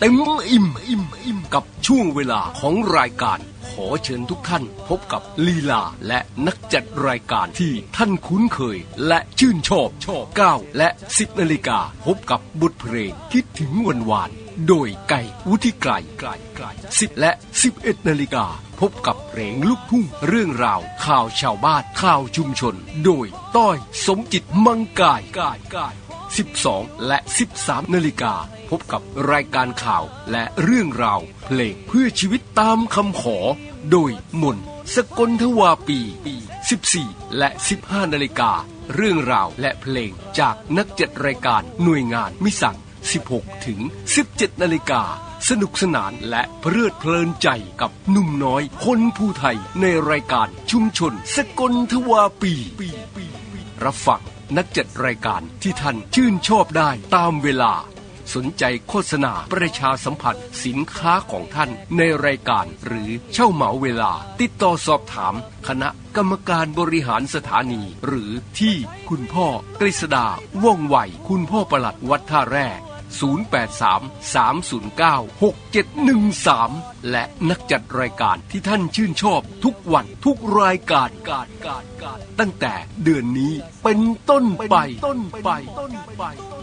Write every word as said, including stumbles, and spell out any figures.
เต็มอิ่มอิ่มอิ่มกับช่วงเวลาของรายการขอเชิญทุกท่านพบกับลีลาและนักจัดรายการที่ท่านคุ้นเคยและชื่นชอบชอบเก้าและสิบนาฬิกาพบกับบทเพลงคิดถึงวันวานโดยไก่วุฒิไกรไกรไกรสิบและสิบเอ็ดนาฬิกาพบกับเพลงลูกทุ่งเรื่องราวข่าวชาวบ้านข่าวชุมชนโดยต้อยสมจิตมังกายกายกายสิบสองและสิบสามนาฬิกาพบกับรายการข่าวและเรื่องราวเพลงเพื่อชีวิตตามคำขอโดยมนสกลทวาปีสิบสี่และสิบห้านาฬิกาเรื่องราวและเพลงจากนักจัดรายการหน่วยงานมิสั่งสิบหกถึงสิบเจ็ดนาฬิกาสนุกสนานและเพลิดเพลินใจกับหนุ่มน้อยคนภูไทยในรายการชุมชนสกลทวาปีรับฟังนักจัดรายการที่ท่านชื่นชอบได้ตามเวลาสนใจโฆษณาประชาสัมพันธ์สินค้าของท่านในรายการหรือเช่าเหมาเวลาติดต่อสอบถามคณะกรรมการบริหารสถานีหรือที่คุณพ่อกฤษดาว่องไวคุณพ่อปลัดวัดท่าแร่ศูนย์ แปด สาม สาม ศูนย์ เก้า หก เจ็ด หนึ่ง สามและนักจัดรายการที่ท่านชื่นชอบทุกวันทุกรายการการการการตั้งแต่เดือนนี้เป็นต้นไปต้นไปต้นไป